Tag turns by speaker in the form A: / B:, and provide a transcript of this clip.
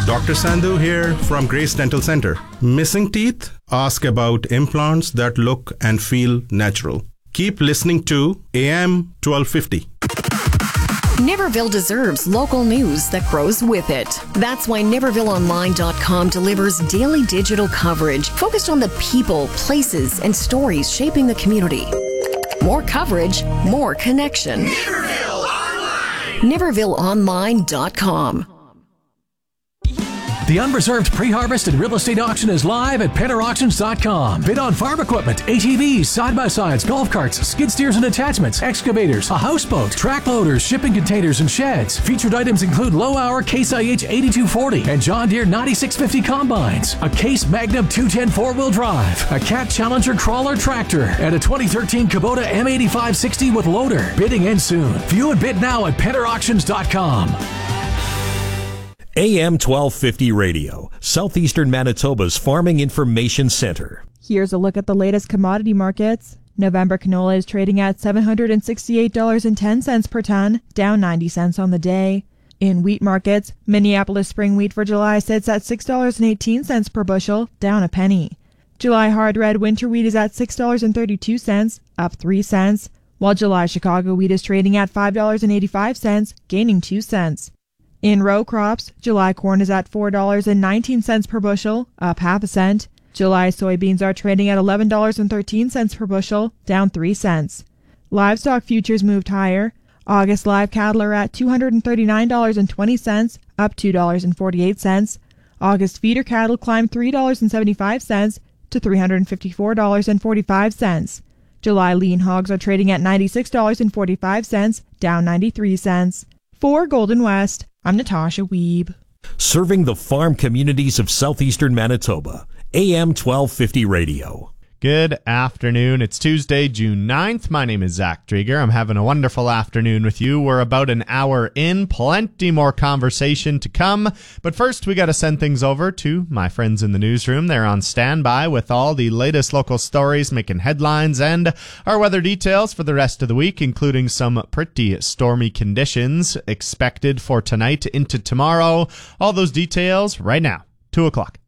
A: Dr. Sandhu here from Grace Dental Center. Missing teeth? Ask about implants that look and feel natural. Keep listening to AM 1250.
B: Niverville deserves local news that grows with it. That's why NivervilleOnline.com delivers daily digital coverage focused on the people, places, and stories shaping the community. More coverage, more connection.
C: Niverville Online!
B: NivervilleOnline.com.
D: The unreserved pre-harvest and real estate auction is live at PennerAuctions.com. Bid on farm equipment, ATVs, side-by-sides, golf carts, skid steers and attachments, excavators, a houseboat, track loaders, shipping containers, and sheds. Featured items include low-hour Case IH 8240 and John Deere 9650 combines, a Case Magnum 210 4-wheel drive, a Cat Challenger crawler tractor, and a 2013 Kubota M8560 with loader. Bidding ends soon. View and bid now at PennerAuctions.com.
E: AM 1250 Radio, Southeastern Manitoba's Farming Information Center.
F: Here's a look at the latest commodity markets. November canola is trading at $768.10 per ton, down 90 cents on the day. In wheat markets, Minneapolis spring wheat for July sits at $6.18 per bushel, down a penny. July hard red winter wheat is at $6.32, up 3 cents, while July Chicago wheat is trading at $5.85, gaining 2 cents. In row crops, July corn is at $4.19 per bushel, up half a cent. July soybeans are trading at $11.13 per bushel, down 3 cents. Livestock futures moved higher. August live cattle are at $239.20, up $2.48. August feeder cattle climbed $3.75 to $354.45. July lean hogs are trading at $96.45, down 93 cents. For Golden West, I'm Natasha Wiebe.
E: Serving the farm communities of southeastern Manitoba. AM 1250 Radio.
G: Good afternoon. It's Tuesday, June 9th. My name is Zach Drieger. I'm having a wonderful afternoon with you. We're about an hour in. Plenty more conversation to come. But first, we got to send things over to my friends in the newsroom. They're on standby with all the latest local stories making headlines and our weather details for the rest of the week, including some pretty stormy conditions expected for tonight into tomorrow. All those details right now, 2 o'clock.